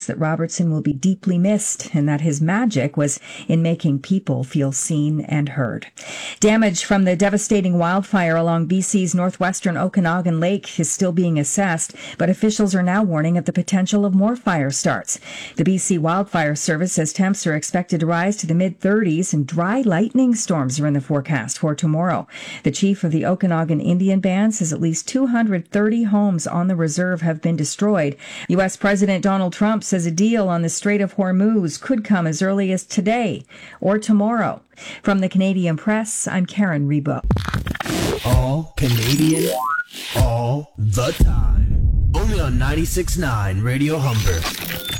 that Robertson will be deeply missed and that his magic was in making people feel seen and heard. Damage from the devastating wildfire along BC's northwestern Okanagan Lake is still being assessed, but officials are now warning of the potential of more fire starts. The BC Wildfire Service says temps are expected to rise to the mid-30s and dry lightning storms are in the forecast for tomorrow. The chief of the Okanagan Indian Band says at least 230 homes on the reserve have been destroyed. U.S. President Donald Trump says a deal on the Strait of Hormuz could come as early as today or tomorrow. From the Canadian Press, I'm Karen Reba. All Canadian, all the time. Only on 96.9 Radio Humber.